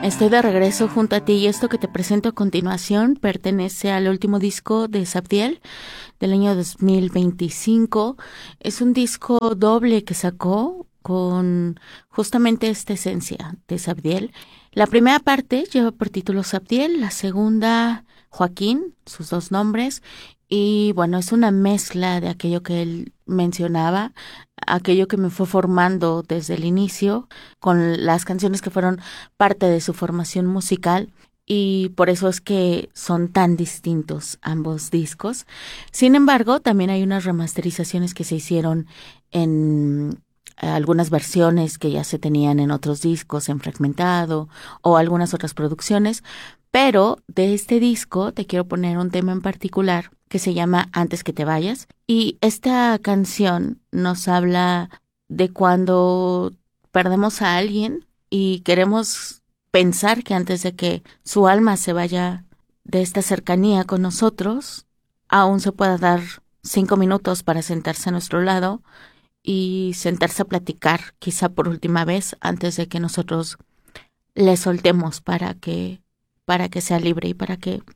Estoy de regreso junto a ti y esto que te presento a continuación pertenece al último disco de Sabdiel del año 2025. Es un disco doble que sacó con justamente esta esencia de Sabdiel. La primera parte lleva por título Sabdiel, la segunda Joaquín, sus dos nombres, y bueno, es una mezcla de aquello que él mencionaba, aquello que me fue formando desde el inicio, con las canciones que fueron parte de su formación musical, y por eso es que son tan distintos ambos discos. Sin embargo, también hay unas remasterizaciones que se hicieron en algunas versiones que ya se tenían en otros discos, en Fragmentado o algunas otras producciones, pero de este disco te quiero poner un tema en particular que se llama Antes que te vayas, y esta canción nos habla de cuando perdemos a alguien y queremos pensar que antes de que su alma se vaya de esta cercanía con nosotros, aún se pueda dar 5 minutos para sentarse a nuestro lado y sentarse a platicar, quizá por última vez, antes de que nosotros le soltemos para que sea libre y para que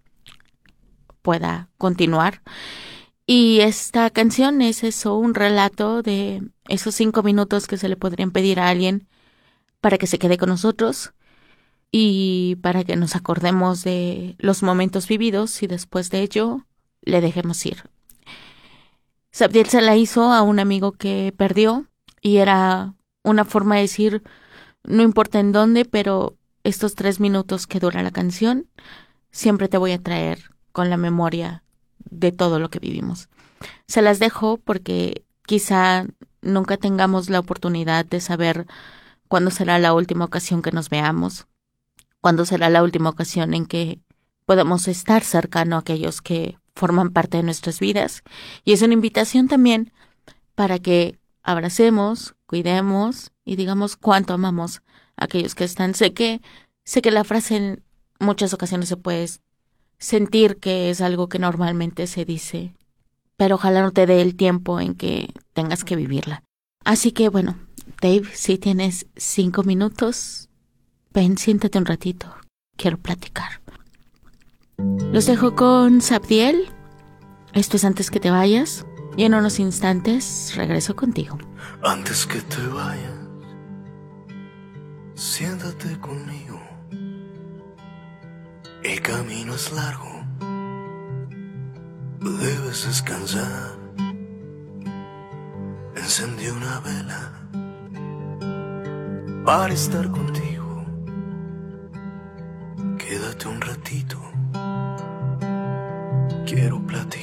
pueda continuar. Y esta canción es eso, un relato de esos 5 minutos que se le podrían pedir a alguien para que se quede con nosotros y para que nos acordemos de los momentos vividos y después de ello le dejemos ir. Sabdiel se la hizo a un amigo que perdió y era una forma de decir, no importa en dónde, pero estos 3 minutos que dura la canción, siempre te voy a traer con la memoria de todo lo que vivimos. Se las dejo porque quizá nunca tengamos la oportunidad de saber cuándo será la última ocasión que nos veamos, cuándo será la última ocasión en que podemos estar cercano a aquellos que forman parte de nuestras vidas. Y es una invitación también para que abracemos, cuidemos y digamos cuánto amamos a aquellos que están. Sé que la frase en muchas ocasiones se puede sentir que es algo que normalmente se dice, pero ojalá no te dé el tiempo en que tengas que vivirla. Así que bueno, Dave, si tienes 5 minutos, ven, siéntate un ratito, quiero platicar. Los dejo con Sabdiel. Esto es Antes que te vayas y en unos instantes regreso contigo. Antes que te vayas, siéntate conmigo. El camino es largo, debes descansar. Encendí una vela para estar contigo. Quédate un ratito, quiero platicar.